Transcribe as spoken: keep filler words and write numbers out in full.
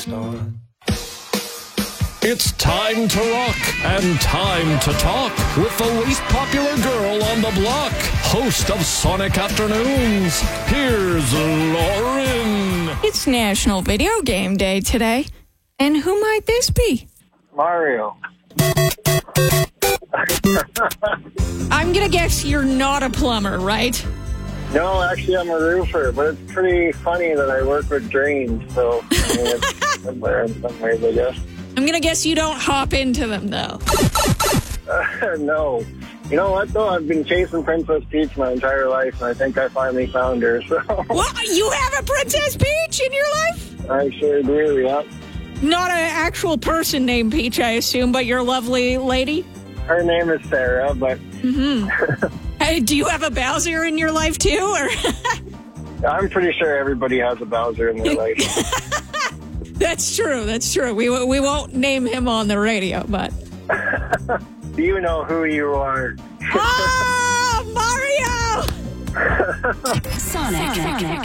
It's time to rock and time to talk with the least popular girl on the block, host of Sonic Afternoons. Here's Lauren. It's National Video Game Day today. And who might this be? Mario. I'm going to guess you're not a plumber, right? No, actually, I'm a roofer, but it's pretty funny that I work with drains, so I mean, it's similar in some ways, I guess. I'm going to guess you don't hop into them, though. Uh, no. You know what, though? I've been chasing Princess Peach my entire life, and I think I finally found her, so... What? You have a Princess Peach in your life? I sure do, yeah. Not an actual person named Peach, I assume, but your lovely lady? Her name is Sarah, but... Mm-hmm. Hey, do you have a Bowser in your life, too? Or I'm pretty sure everybody has a Bowser in their life. That's true, that's true. We, we won't name him on the radio, but... Do you know who you are? Ah, Mario! Sonic. Sonic.